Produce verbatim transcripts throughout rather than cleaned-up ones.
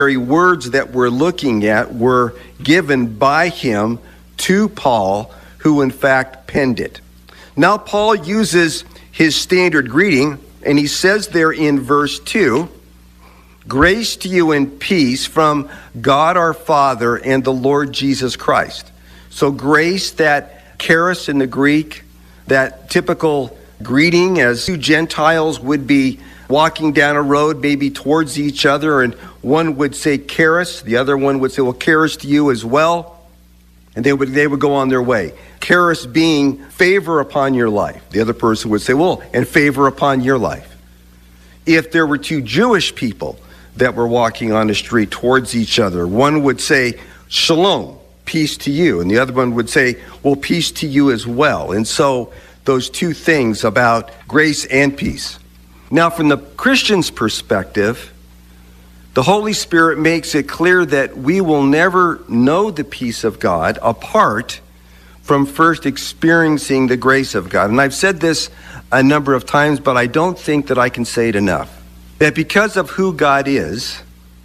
very words that we're looking at were given by him to Paul, who in fact penned it. Now Paul uses his standard greeting, and he says there in verse two, "Grace to you and peace from God our Father and the Lord Jesus Christ." So grace, that charis in the Greek, that typical greeting as two Gentiles would be walking down a road, maybe towards each other, and one would say charis, the other one would say, well, charis to you as well, and they would they would go on their way. Charis being favor upon your life. The other person would say, well, and favor upon your life. If there were two Jewish people that were walking on the street towards each other, one would say, shalom, peace to you, and the other one would say, well, peace to you as well. And so those two things about grace and peace. Now, from the Christian's perspective, the Holy Spirit makes it clear that we will never know the peace of God apart from first experiencing the grace of God. And I've said this a number of times, but I don't think that I can say it enough. That because of who God is,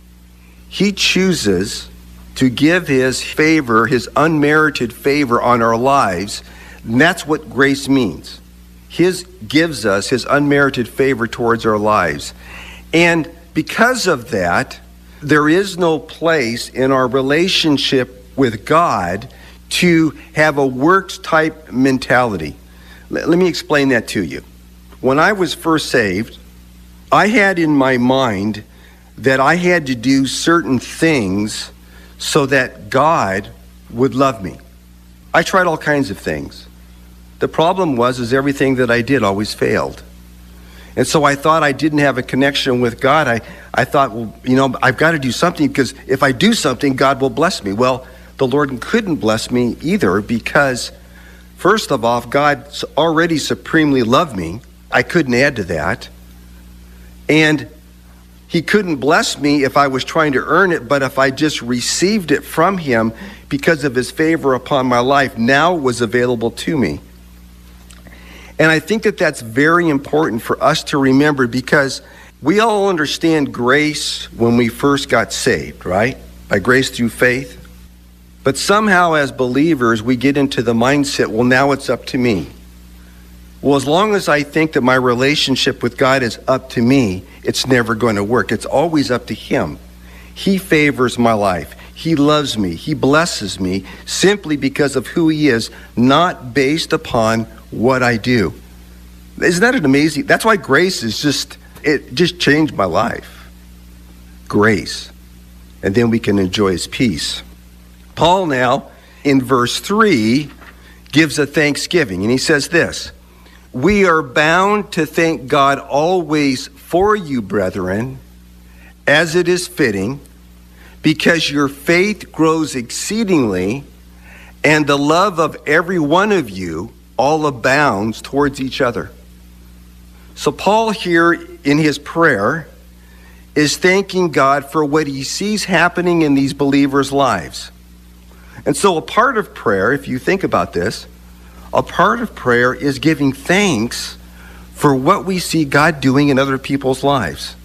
he chooses to give his favor, his unmerited favor on our lives. And that's what grace means. His gives us his unmerited favor towards our lives. And because of that, there is no place in our relationship with God to have a works type mentality. Let, let me explain that to you. When I was first saved, I had in my mind that I had to do certain things so that God would love me. I tried all kinds of things. The problem was, is everything that I did always failed. And so I thought I didn't have a connection with God. I, I thought, well, you know, I've got to do something because if I do something, God will bless me. Well, the Lord couldn't bless me either because, first of all, God already supremely loved me. I couldn't add to that. And he couldn't bless me if I was trying to earn it, but if I just received it from him because of his favor upon my life, now it was available to me. And I think that that's very important for us to remember because we all understand grace when we first got saved, right? By grace through faith. But somehow as believers, we get into the mindset, well, now it's up to me. Well, as long as I think that my relationship with God is up to me, it's never going to work. It's always up to him. He favors my life. He loves me. He blesses me simply because of who he is, not based upon what I do. Isn't that an amazing? That's why grace is just, it just changed my life. Grace. And then we can enjoy his peace. Paul now, in verse three, gives a thanksgiving. And he says this, "We are bound to thank God always for you, brethren, as it is fitting, because your faith grows exceedingly, and the love of every one of you all abounds towards each other." So Paul here in his prayer is thanking God for what he sees happening in these believers' lives. And so a part of prayer, if you think about this, a part of prayer is giving thanks for what we see God doing in other people's lives.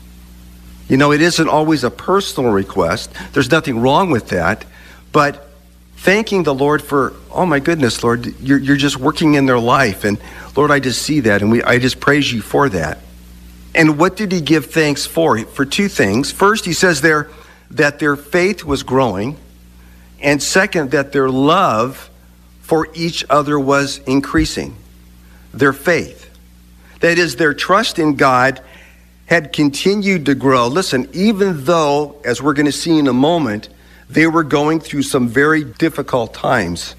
You know, it isn't always a personal request. There's nothing wrong with that. But thanking the Lord for, oh my goodness, Lord, you're, you're just working in their life. And Lord, I just see that. And we, I just praise you for that. And what did he give thanks for? For two things. First, he says there that their faith was growing. And second, that their love for each other was increasing. Their faith. That is, their trust in God had continued to grow. Listen, even though, as we're going to see in a moment, they were going through some very difficult times.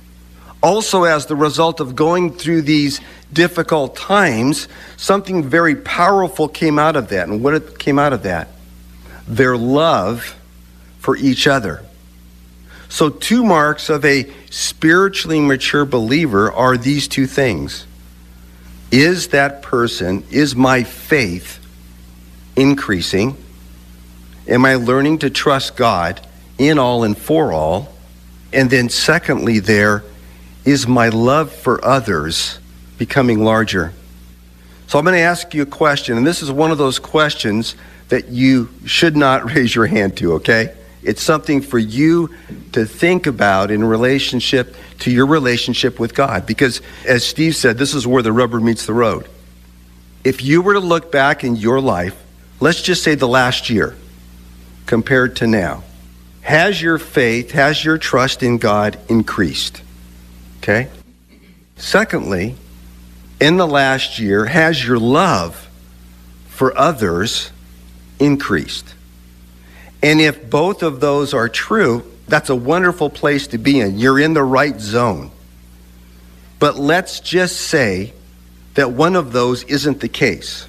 Also, as the result of going through these difficult times, something very powerful came out of that. And what came out of that? Their love for each other. So two marks of a spiritually mature believer are these two things. Is that person, is my faith increasing? Am I learning to trust God in all and for all? And then secondly there, is my love for others becoming larger? So I'm going to ask you a question, and this is one of those questions that you should not raise your hand to, okay? It's something for you to think about in relationship to your relationship with God. Because as Steve said, this is where the rubber meets the road. If you were to look back in your life, let's just say the last year compared to now, has your faith, has your trust in God increased? Okay? Secondly, in the last year, has your love for others increased? And if both of those are true, that's a wonderful place to be in. You're in the right zone. But let's just say that one of those isn't the case.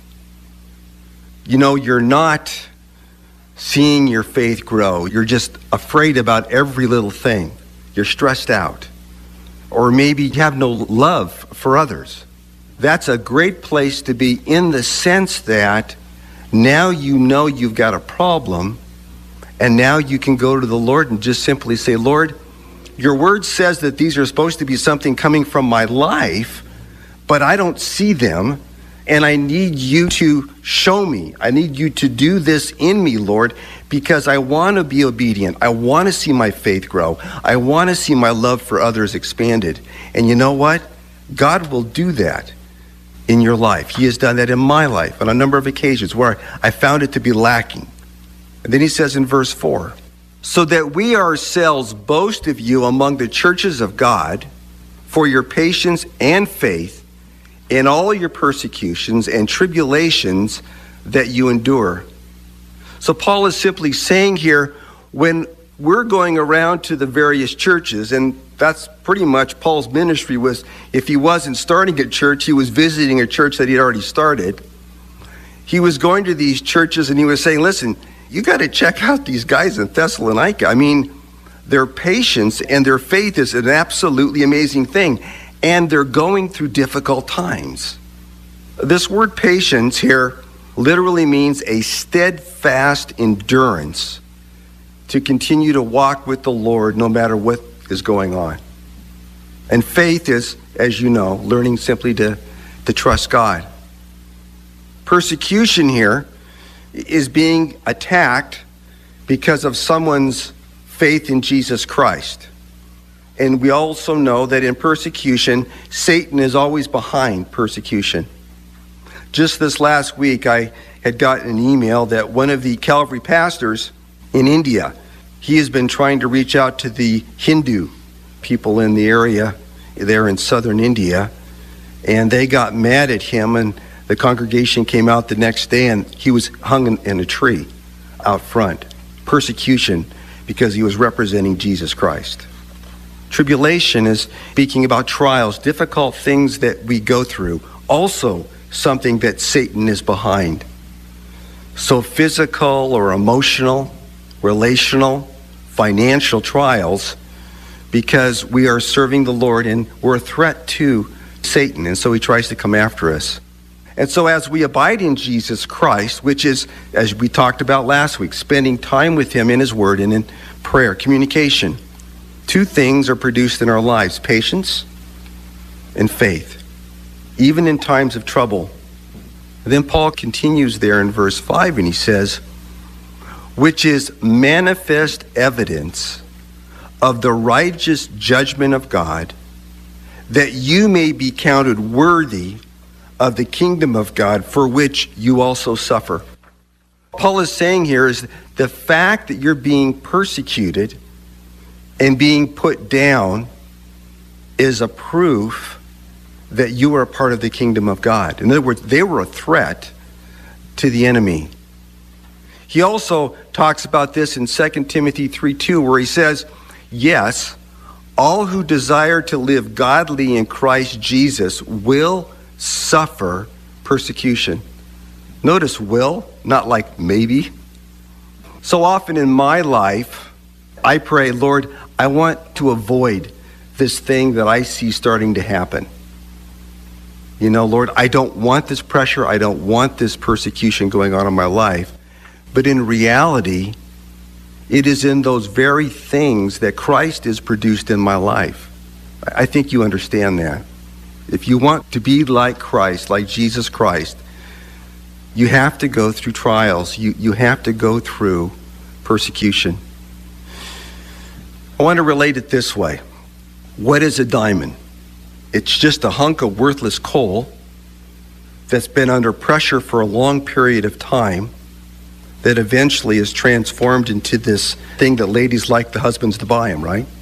You know, you're not seeing your faith grow. You're just afraid about every little thing. You're stressed out. Or maybe you have no love for others. That's a great place to be, in the sense that now you know you've got a problem, and now you can go to the Lord and just simply say, Lord, your word says that these are supposed to be something coming from my life, but I don't see them, and I need you to show me. I need you to do this in me, Lord, because I want to be obedient. I want to see my faith grow. I want to see my love for others expanded. And you know what? God will do that in your life. He has done that in my life on a number of occasions where I found it to be lacking. And then he says in verse four, so that we ourselves boast of you among the churches of God for your patience and faith in all your persecutions and tribulations that you endure. So Paul is simply saying here, when we're going around to the various churches, and that's pretty much Paul's ministry was, if he wasn't starting a church, he was visiting a church that he'd already started. He was going to these churches and he was saying, listen, you got to check out these guys in Thessalonica. I mean, their patience and their faith is an absolutely amazing thing. And they're going through difficult times. This word patience here literally means a steadfast endurance to continue to walk with the Lord no matter what is going on. And faith is, as you know, learning simply to, to trust God. Persecution here is being attacked because of someone's faith in Jesus Christ. And we also know that in persecution, Satan is always behind persecution. Just this last week, I had gotten an email that one of the Calvary pastors in India, he has been trying to reach out to the Hindu people in the area there in southern India, and they got mad at him, and the congregation came out the next day, and he was hung in, in a tree out front. Persecution because he was representing Jesus Christ. Tribulation is speaking about trials, difficult things that we go through, also something that Satan is behind. So physical or emotional, relational, financial trials, because we are serving the Lord and we're a threat to Satan, and so he tries to come after us. And so as we abide in Jesus Christ, which is, as we talked about last week, spending time with him in his word and in prayer, communication, two things are produced in our lives: patience and faith, even in times of trouble. And then Paul continues there in verse five, and he says, which is manifest evidence of the righteous judgment of God, that you may be counted worthy of the kingdom of God, for which you also suffer. Paul is saying here is the fact that you're being persecuted and being put down is a proof that you are a part of the kingdom of God. In other words, they were a threat to the enemy. He also talks about this in Second Timothy three two, where he says, yes, all who desire to live godly in Christ Jesus will suffer persecution. Notice will, not like maybe. So often in my life, I pray, Lord, I want to avoid this thing that I see starting to happen. You know, Lord, I don't want this pressure. I don't want this persecution going on in my life. But in reality, it is in those very things that Christ is produced in my life. I think you understand that. If you want to be like Christ, like Jesus Christ, You have to go through trials. You, you have to go through persecution. I want to relate it this way. What is a diamond? It's just a hunk of worthless coal that's been under pressure for a long period of time that eventually is transformed into this thing that ladies like the husbands to buy them, right?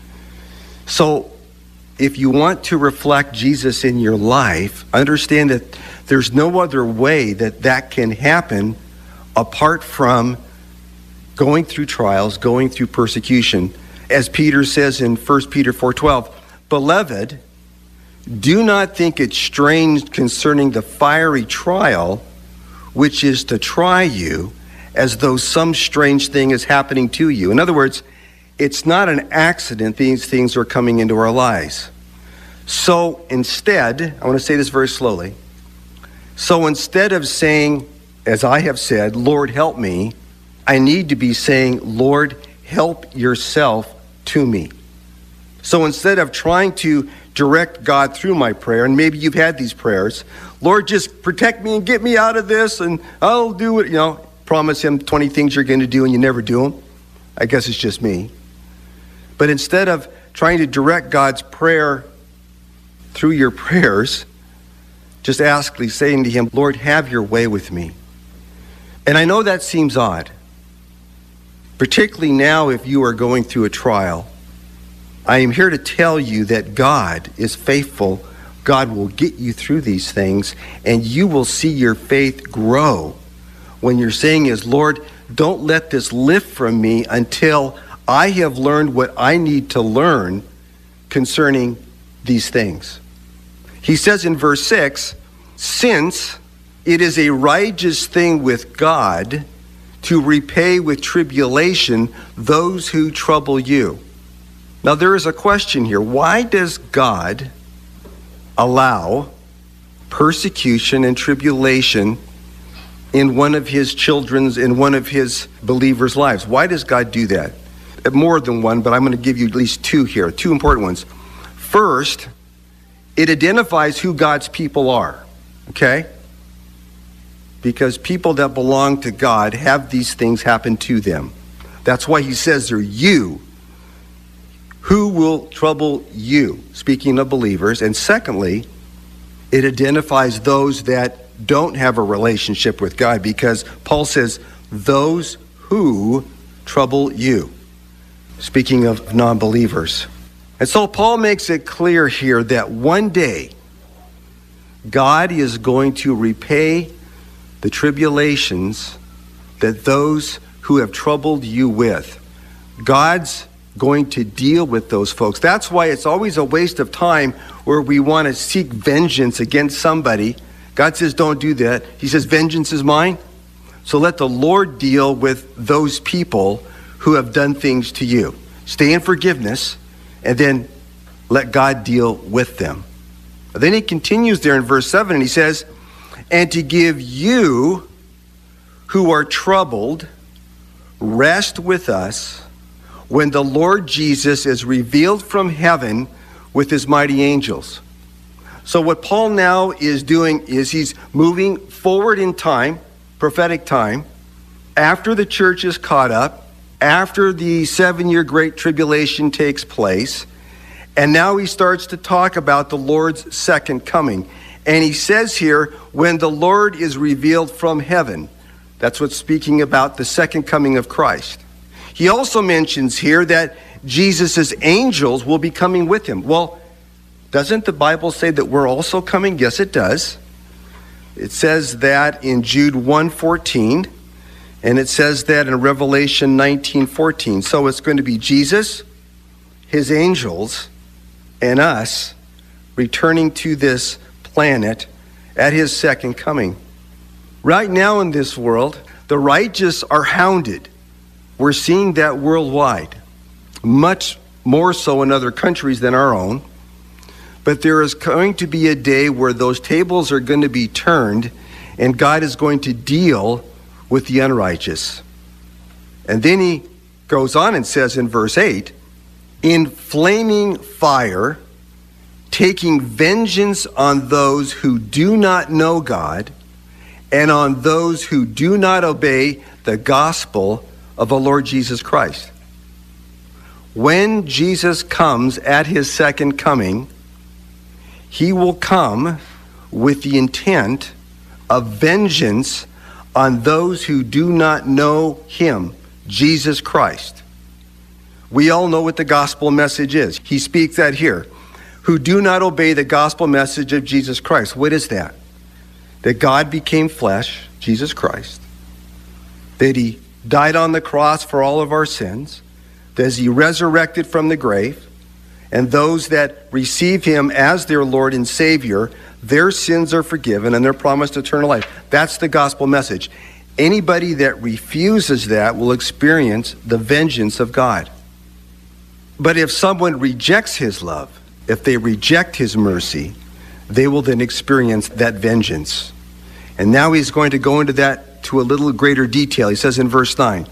So if you want to reflect Jesus in your life, understand that there's no other way that that can happen apart from going through trials, going through persecution. As Peter says in First Peter four twelve, "Beloved, do not think it strange concerning the fiery trial which is to try you, as though some strange thing is happening to you." In other words, it's not an accident these things are coming into our lives. So instead, I want to say this very slowly. So instead of saying, as I have said, "Lord, help me," I need to be saying, "Lord, help yourself to me." So instead of trying to direct God through my prayer, and maybe you've had these prayers, "Lord, just protect me and get me out of this, and I'll do it," you know, promise him twenty things you're going to do and you never do them. I guess it's just me. But instead of trying to direct God's prayer through your prayers, just askly saying to him, "Lord, have your way with me." And I know that seems odd, particularly now if you are going through a trial. I am here to tell you that God is faithful. God will get you through these things, and you will see your faith grow when you're saying is, "Lord, don't let this lift from me until I have learned what I need to learn concerning these things." He says in verse six, "Since it is a righteous thing with God to repay with tribulation those who trouble you." Now there is a question here. Why does God allow persecution and tribulation in one of his children's, in one of his believers' lives? Why does God do that? More than one, but I'm going to give you at least two here, two important ones. First, it identifies who God's people are, okay? Because people that belong to God have these things happen to them. That's why he says they're you. Who will trouble you? Speaking of believers. And secondly, it identifies those that don't have a relationship with God, because Paul says, "Those who trouble you." Speaking of non-believers. And so Paul makes it clear here that one day God is going to repay the tribulations that those who have troubled you with. God's going to deal with those folks. That's why it's always a waste of time where we want to seek vengeance against somebody. God says, don't do that. He says, vengeance is mine. So let the Lord deal with those people who have done things to you. Stay in forgiveness, and then let God deal with them. Then he continues there in verse seven, and he says, "And to give you who are troubled rest with us when the Lord Jesus is revealed from heaven with his mighty angels." So what Paul now is doing is he's moving forward in time, prophetic time, after the church is caught up, after the seven-year Great Tribulation takes place, and now he starts to talk about the Lord's second coming. And he says here, when the Lord is revealed from heaven. That's what's speaking about the second coming of Christ. He also mentions here that Jesus' angels will be coming with him. Well, doesn't the Bible say that we're also coming? Yes, it does. It says that in Jude one fourteen, and it says that in Revelation nineteen fourteen. So it's going to be Jesus, his angels, and us returning to this planet at his second coming. Right now in this world, the righteous are hounded. We're seeing that worldwide, much more so in other countries than our own. But there is going to be a day where those tables are going to be turned, and God is going to deal with the unrighteous. And then he goes on and says in verse eight, "In flaming fire, taking vengeance on those who do not know God and on those who do not obey the gospel of the Lord Jesus Christ. When Jesus comes at his second coming, he will come with the intent of vengeance on those who do not know him, Jesus Christ. We all know what the gospel message is. He speaks that here. Who do not obey the gospel message of Jesus Christ. What is that? That God became flesh, Jesus Christ. That he died on the cross for all of our sins. That he resurrected from the grave. And those that receive him as their Lord and Savior, their sins are forgiven and they're promised eternal life. That's the gospel message. Anybody that refuses that will experience the vengeance of God. But if someone rejects his love, if they reject his mercy, they will then experience that vengeance. And now he's going to go into that to a little greater detail. He says in verse nine,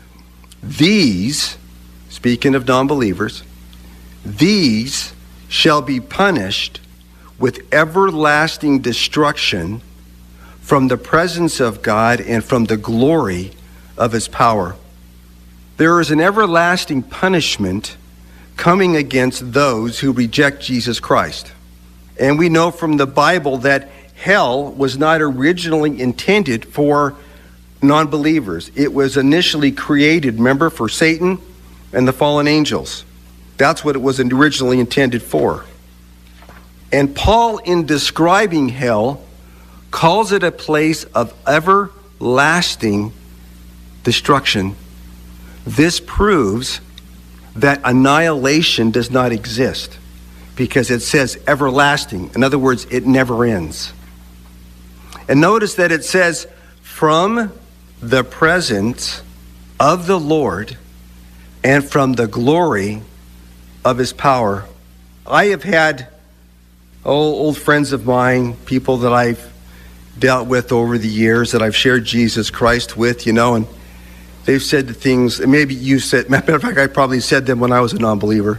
these, speaking of non-believers, these shall be punished with everlasting destruction from the presence of God and from the glory of his power. There is an everlasting punishment coming against those who reject Jesus Christ. And we know from the Bible that hell was not originally intended for non-believers. It was initially created, remember, for Satan and the fallen angels. That's what it was originally intended for. And Paul, in describing hell, calls it a place of everlasting destruction. This proves that annihilation does not exist because it says everlasting. In other words, it never ends. And notice that it says, from the presence of the Lord and from the glory of his power. I have had oh, old friends of mine, people that I've dealt with over the years, that I've shared Jesus Christ with, you know, and they've said the things, and maybe you said, matter of fact, I probably said them when I was a non-believer.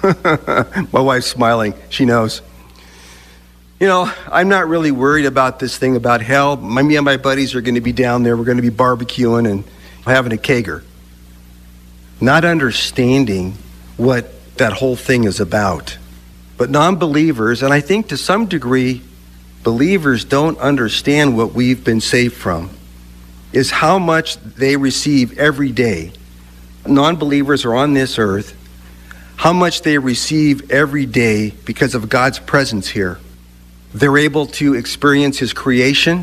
My wife's smiling. She knows. You know, I'm not really worried about this thing about hell. My, me and my buddies are going to be down there. We're going to be barbecuing and having a kegger. Not understanding what that whole thing is about. But non-believers, and I think to some degree, believers don't understand what we've been saved from, is how much they receive every day. Non-believers are on this earth, how much they receive every day because of God's presence here. They're able to experience his creation.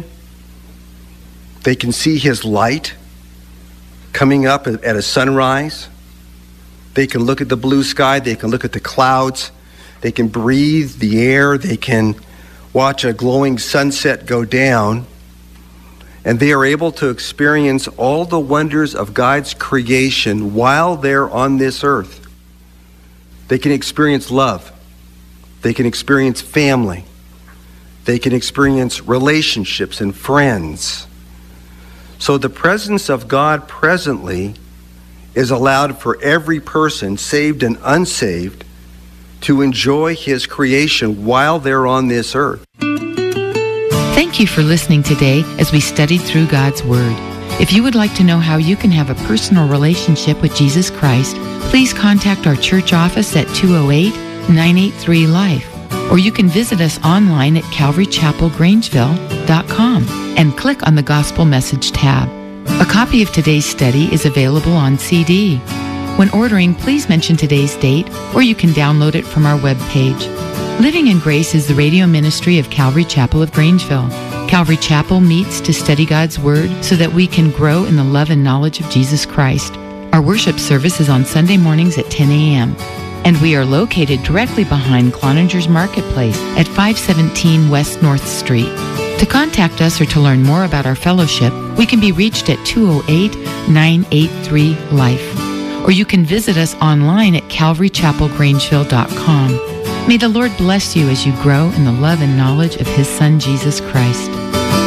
They can see his light coming up at a sunrise. They can look at the blue sky. They can look at the clouds. They can breathe the air. They can watch a glowing sunset go down. And they are able to experience all the wonders of God's creation while they're on this earth. They can experience love. They can experience family. They can experience relationships and friends. So the presence of God presently is allowed for every person, saved and unsaved, to enjoy his creation while they're on this earth. Thank you for listening today as we studied through God's Word. If you would like to know how you can have a personal relationship with Jesus Christ, please contact our church office at two oh eight, nine eight three, life. Or you can visit us online at calvary chapel grangeville dot com and click on the Gospel Message tab. A copy of today's study is available on C D. When ordering, please mention today's date, or you can download it from our webpage. Living in Grace is the radio ministry of Calvary Chapel of Grangeville. Calvary Chapel meets to study God's Word so that we can grow in the love and knowledge of Jesus Christ. Our worship service is on Sunday mornings at ten a.m., and we are located directly behind Cloninger's Marketplace at five seventeen West North Street. To contact us or to learn more about our fellowship, we can be reached at two oh eight, nine eight three, life. Or you can visit us online at calvary chapel grangeville dot com. May the Lord bless you as you grow in the love and knowledge of his Son, Jesus Christ.